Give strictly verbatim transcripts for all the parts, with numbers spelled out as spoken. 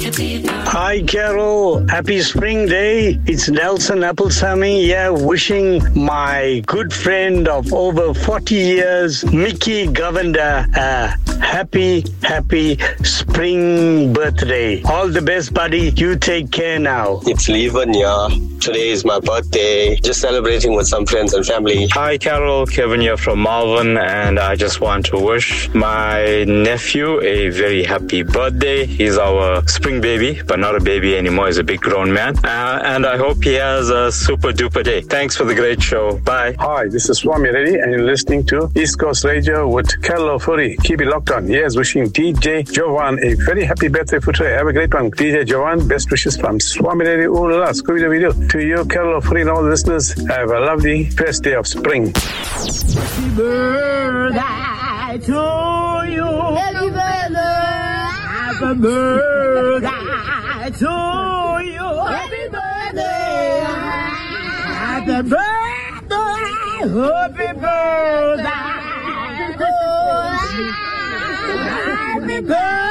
Hi, Carol. Happy Spring Day. It's Nelson Applesamy here, wishing my good friend of over forty years, Mickey Govender, a happy, happy spring birthday. All the best, buddy. You take care now. It's Levan, yeah. Today is my birthday. Just celebrating with some friends and family. Hi, Carol. Kevin here from Malvern, and I just want to wish my nephew a very happy birthday. He's our spring baby, but not a baby anymore. He's a big grown man. Uh, and I hope he has a super duper day. Thanks for the great show. Bye. Hi, this is Swami Reddy, and you're listening to East Coast Radio with Carol Ofori. Keep it locked on. Yes, wishing D J Jovan a very happy birthday for today. Have a great one. D J Jovan, best wishes from Swami Reddy. Ooh la la, Scooby-Doo. To you, Carol Ofori, and all the listeners, have a lovely first day of spring. Happy birthday to you. Happy birthday. Happy birthday to you. Happy birthday. Happy birthday. Happy birthday. Happy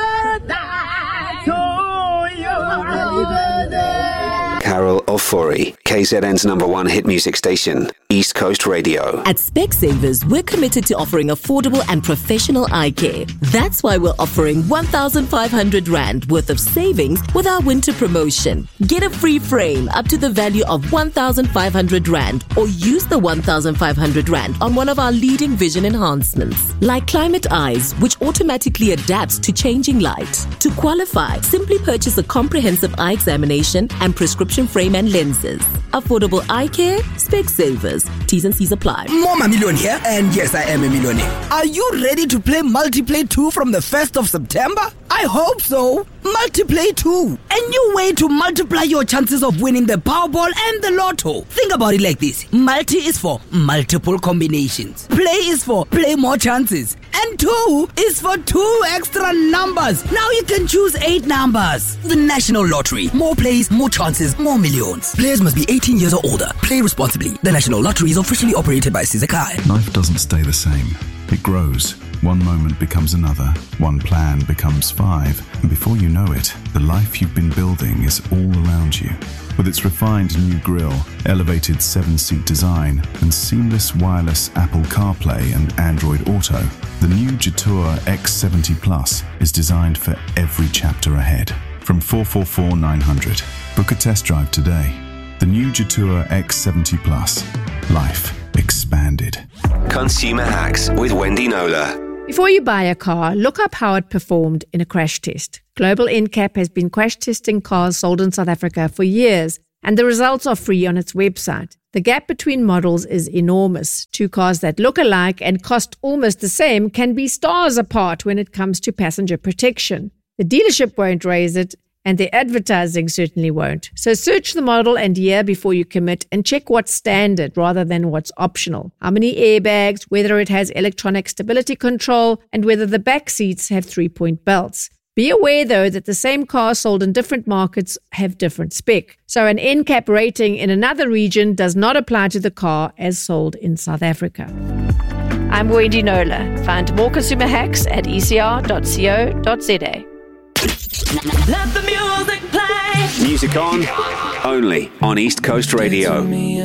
birthday to you. Happy birthday. Carol Ofori, K Z N's number one hit music station, East Coast Radio. At Specsavers, we're committed to offering affordable and professional eye care. That's why we're offering fifteen hundred rand worth of savings with our winter promotion. Get a free frame up to the value of fifteen hundred rand, or use the fifteen hundred rand on one of our leading vision enhancements, like Climate Eyes, which automatically adapts to changing light. To qualify, simply purchase a comprehensive eye examination and prescription frame and lenses. Affordable eye care, Specsavers. T's and C's apply. Mama Million here, and yes, I am a millionaire. Are you ready to play Multiplay two from the first of September? I hope so. Multiplay two. A new way to multiply your chances of winning the Powerball and the Lotto. Think about it like this. Multi is for multiple combinations. Play is for play more chances. And two is for two extra numbers. Now you can choose eight numbers. The National Lottery. More plays, more chances, more millions. Players must be eighteen years or older. Play responsibly. The National Lottery is officially operated by Sizakai. Life doesn't stay the same. It grows. One moment becomes another. One plan becomes five. And before you know it, the life you've been building is all around you. With its refined new grille, elevated seven-seat design, and seamless wireless Apple CarPlay and Android Auto, the new Jetour X seventy Plus is designed for every chapter ahead. From four four four nine hundred. Book a test drive today. The new Jetour X seventy Plus. Life expanded. Consumer Hacks with Wendy Nola. Before you buy a car, look up how it performed in a crash test. Global N C A P has been crash testing cars sold in South Africa for years, and the results are free on its website. The gap between models is enormous. Two cars that look alike and cost almost the same can be stars apart when it comes to passenger protection. The dealership won't raise it, and the advertising certainly won't. So search the model and year before you commit, and check what's standard rather than what's optional. How many airbags, whether it has electronic stability control, and whether the back seats have three-point belts. Be aware, though, that the same cars sold in different markets have different spec. So an N C A P rating in another region does not apply to the car as sold in South Africa. I'm Wendy Nola. Find more consumer hacks at e c r dot co dot z a. Let the music play. Music on, only on East Coast Radio.